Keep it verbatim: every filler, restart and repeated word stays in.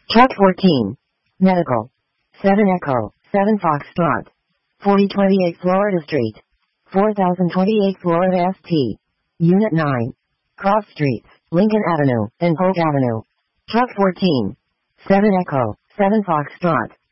Truck fourteen. Medical. seven Echo, seven Foxtrot. forty twenty-eight Florida Street. four thousand twenty-eight Florida S T. Unit nine. Cross Streets, Lincoln Avenue, and Polk Avenue. Truck fourteen. seven Echo, seven Foxtrot.